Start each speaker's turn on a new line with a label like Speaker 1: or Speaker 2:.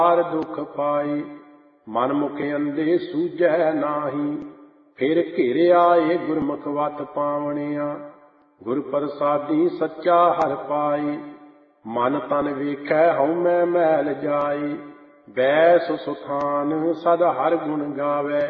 Speaker 1: ਹਰ ਦੁਖ ਪਾਈ। ਮਨ ਮੁਖ ਅੰਧੇ ਸੂਝੈ ਨਾਹੀ, ਫਿਰ ਘੇਰਿਆ ਏ ਗੁਰਮੁਖ ਵਤ ਪਾਵਣਿਆ। ਗੁਰ ਪ੍ਰਸਾਦੀ ਸੱਚਾ ਹਰਿ ਪਾਈ, ਮਨ ਤਨ ਵੇਖੈ ਹਉਮੈ ਮੈਲ ਜਾਈ। ਬੈਸ ਸੁਖਾਨ ਸਦ ਹਰਿ ਗੁਣ ਗਾਵੈ,